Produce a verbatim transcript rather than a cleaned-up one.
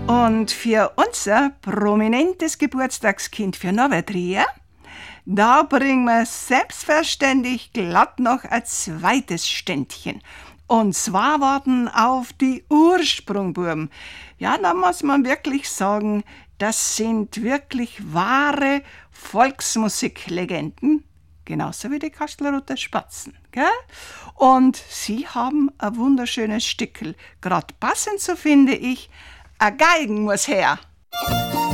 Und für unser prominentes Geburtstagskind für Norbert-Rier, da bringen wir selbstverständlich glatt noch ein zweites Ständchen. Und zwar warten auf die Ursprungbuben. Ja, da muss man wirklich sagen, das sind wirklich wahre Volksmusiklegenden. Genauso wie die Kastelruther Spatzen, gell? Und sie haben ein wunderschönes Stückel. Gerade passend, so finde ich, eine Geigen muss her.